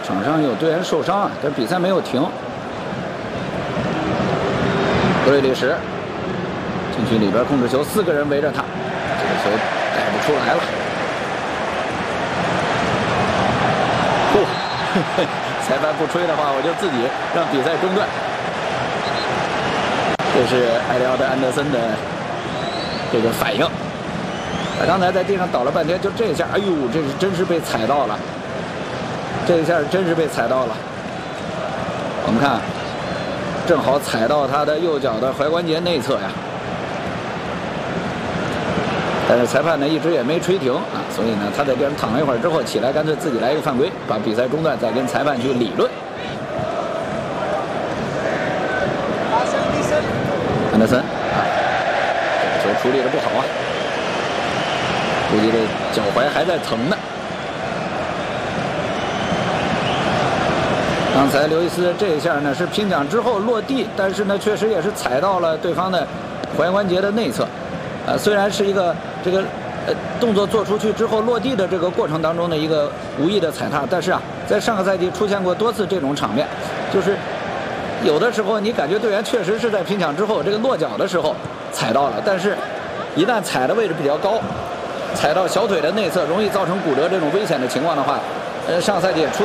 场上有队员受伤啊，但比赛没有停。格瑞利什禁区里边控制球，4个人围着他，这个球带不出来了。裁判不吹的话，我就自己让比赛中断。这是埃里奥德·安德森的这个反应。他刚才在地上倒了半天，就这一下，哎呦，这是真是被踩到了。这一下真是被踩到了。我们看，正好踩到他的右脚的踝关节内侧呀。但是裁判呢一直也没吹停啊，所以呢他在地上躺了一会儿之后起来，干脆自己来一个犯规，把比赛中断，再跟裁判去理论。安德森啊，这个球处理的不好啊，估计这脚踝还在疼呢。刚才刘易斯这一下呢是拼抢之后落地，但是呢确实也是踩到了对方的踝关节的内侧。虽然是一个这个动作做出去之后落地的这个过程当中的一个无意的踩踏，但是啊，在上个赛季出现过多次这种场面，就是有的时候你感觉队员确实是在拼抢之后这个落脚的时候踩到了，但是一旦踩的位置比较高，踩到小腿的内侧，容易造成骨折这种危险的情况的话，上赛季也出